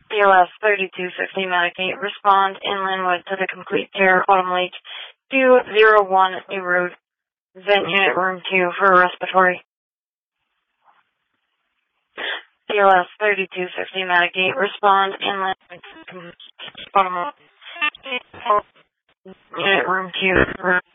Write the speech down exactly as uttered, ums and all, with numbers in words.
B L S thirty-two fifty Medicaid, respond in Linwood to the complete care autumn leak two zero one New Road, vent unit room two for respiratory. B L S thirty-two fifty Medicaid, respond in Linwood to the complete autumn leak unit room two.